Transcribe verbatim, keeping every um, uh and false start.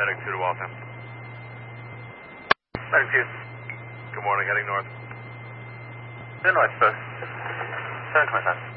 Medic two to Waltham. Medic two. Good morning, heading north. Good north, sir. Seven twenty-five.